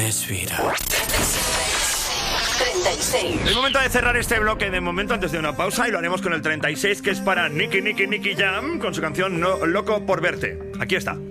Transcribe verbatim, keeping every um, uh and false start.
Respira. treinta y seis. Es momento de cerrar este bloque de momento antes de una pausa y lo haremos con el treinta y seis, que es para Nicky Nicky Nicky Jam con su canción No, Loco por Verte. Aquí está.